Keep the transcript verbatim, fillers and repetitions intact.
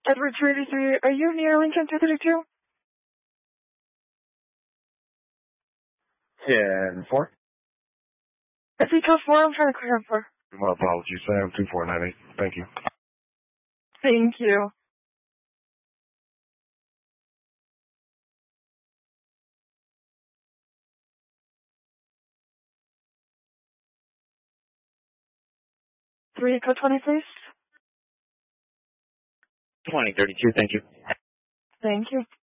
Edward two eighty-three, are you near Lincoln two thirty-two? ten four. It's Eco four, I'm trying to clear him for. My apologies, Sam, two four nine eight. Thank you. Thank you. three Eco twenty, please. twenty thirty-two, thank you. Thank you.